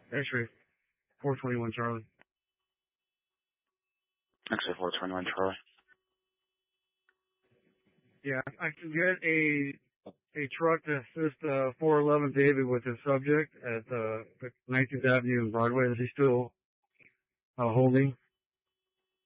X-ray 421 Charlie. X-ray 421 Charlie. Yeah, I can get a truck to assist 411 David with his subject at 19th Avenue and Broadway. Is he still holding?